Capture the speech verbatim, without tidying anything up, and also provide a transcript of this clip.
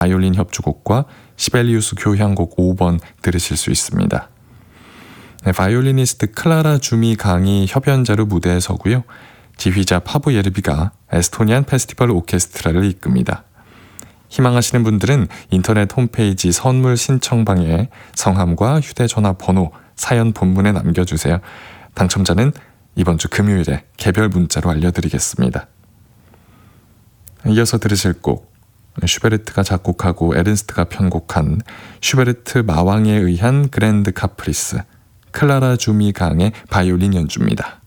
바이올린 협주곡과 시벨리우스 교향곡 오 번 들으실 수 있습니다. 네, 바이올리니스트 클라라 주미강이 협연자로 무대에 서고요. 지휘자 파보 예르비가 에스토니안 페스티벌 오케스트라를 이끕니다. 희망하시는 분들은 인터넷 홈페이지 선물 신청방에 성함과 휴대전화 번호, 사연 본문에 남겨주세요. 당첨자는 이번 주 금요일에 개별 문자로 알려드리겠습니다. 이어서 들으실 곡, 슈베르트가 작곡하고 에른스트가 편곡한 슈베르트 마왕에 의한 그랜드 카프리스, 클라라 주미강의 바이올린 연주입니다.